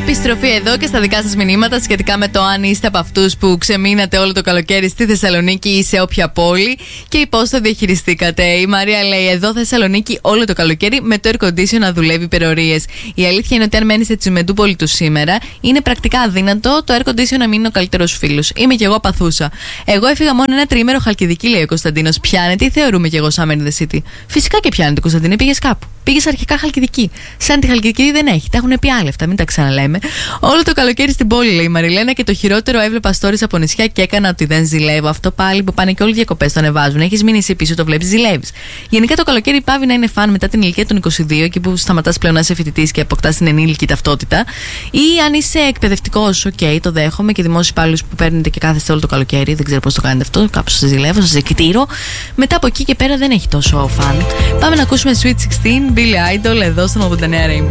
Επιστροφή εδώ και στα δικά σας μηνύματα σχετικά με το αν είστε από αυτούς που ξεμείνατε όλο το καλοκαίρι στη Θεσσαλονίκη ή σε όποια πόλη και πώς το διαχειριστήκατε. Η Μαρία λέει: εδώ Θεσσαλονίκη όλο το καλοκαίρι με το air condition να δουλεύει υπερορίες. Η αλήθεια είναι ότι αν μένεις στη Τσιμεντούπολη του σήμερα, είναι πρακτικά αδύνατο το air condition να μην είναι ο καλύτερος σου φίλος. Είμαι κι εγώ παθούσα. Εγώ έφυγα μόνο ένα τριήμερο Χαλκιδική, λέει ο Κωνσταντίνος. Πιάνεται ή θεωρούμε κι εγώ Summer in the City? Φυσικά και πιάνεται, Κωνσταντίνε, πήγες κάπου. Πήγες αρχικά Χαλκιδική. Σαν τη Χαλκιδική δεν έχει. Τα έχουν πει άλλα αυτά, μην τα ξαναλέμε. Όλο το καλοκαίρι στην πόλη, λέει η Μαριλένα, και το χειρότερο έβλεπα stories από νησιά και έκανα ότι δεν ζηλεύω. Αυτό πάλι που πάνε και όλοι οι διακοπές το ανεβάζουν. Έχεις μείνει εσύ πίσω, το βλέπεις, ζηλεύεις. Γενικά το καλοκαίρι πάβει να είναι φαν μετά την ηλικία των 22, εκεί που σταματάς πλέον να είσαι φοιτητής και αποκτάς την ενήλικη ταυτότητα. Ή αν είσαι εκπαιδευτικός, οκ, το δέχομαι, και δημόσιους υπάλληλους που παίρνετε και κάθεστε όλο το καλοκαίρι. Δεν ξέρω πώς το κάνετε αυτό. Κάπως σας ζηλεύω, σας εκτήρω. Μετά από εκεί και πέρα δεν έχει τόσο φαν. Πάμε να ακούσουμε Sweet 16, Billy Idol, εδώ στον 89 Rainbow.